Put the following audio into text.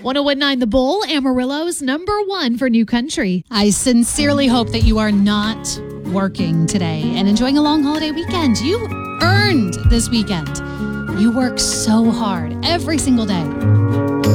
1019 The Bull, Amarillo's #1 for new country. I sincerely hope that you are not working today and enjoying a long holiday weekend. You earned this weekend. You work so hard every single day.